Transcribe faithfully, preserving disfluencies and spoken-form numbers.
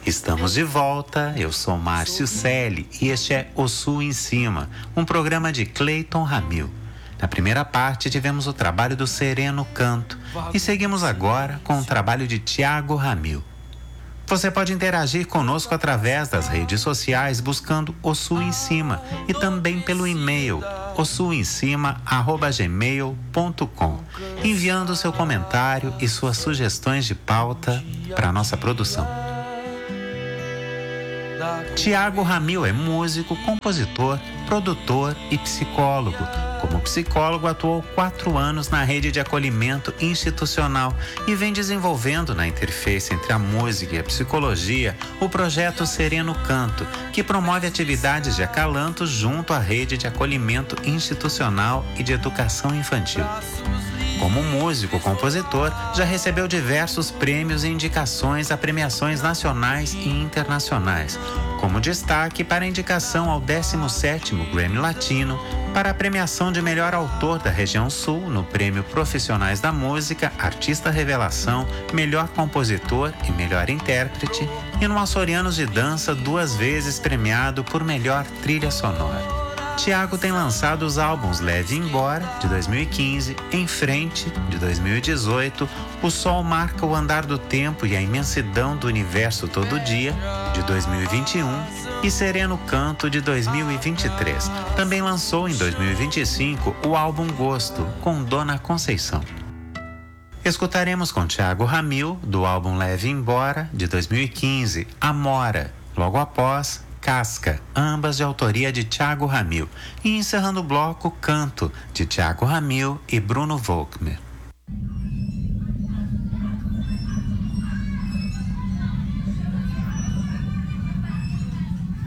Estamos de volta, eu sou Márcio Selle e este é O Sul em Cima, um programa de Cleiton Ramil. Na primeira parte tivemos o trabalho do Sereno Canto e seguimos agora com o trabalho de Tiago Ramil. Você pode interagir conosco através das redes sociais buscando O Sul em Cima e também pelo e-mail o sul em cima arroba gmail ponto com, enviando seu comentário e suas sugestões de pauta para a nossa produção. Tiago Ramil é músico, compositor, produtor e psicólogo. Como psicólogo, atuou quatro anos na rede de acolhimento institucional e vem desenvolvendo na interface entre a música e a psicologia o projeto Sereno Canto, que promove atividades de acalanto junto à rede de acolhimento institucional e de educação infantil. Como músico compositor, já recebeu diversos prêmios e indicações a premiações nacionais e internacionais, como destaque para a indicação ao décimo sétimo Grammy Latino, para a premiação de melhor autor da região sul no Prêmio Profissionais da Música, Artista Revelação, Melhor Compositor e Melhor Intérprete, e no Açorianos de Dança, duas vezes premiado por Melhor Trilha Sonora. Tiago tem lançado os álbuns Leve Embora, de dois mil e quinze, Em Frente, de dois mil e dezoito, O Sol Marca o Andar do Tempo e a Imensidão do Universo Todo Dia, de dois mil e vinte e um, e Sereno Canto, de dois mil e vinte e três. Também lançou em dois mil e vinte e cinco o álbum Gosto, com Dona Conceição. Escutaremos com Tiago Ramil, do álbum Leve Embora, de dois mil e quinze, Amora, logo após Casca, ambas de autoria de Tiago Ramil, e encerrando o bloco Canto, de Tiago Ramil e Bruno Volkmer.